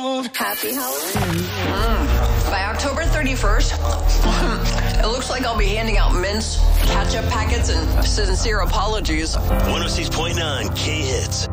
Happy Halloween. By October 31st, it looks like I'll be handing out mints, ketchup packets, and sincere apologies. 106.9 K-Hits.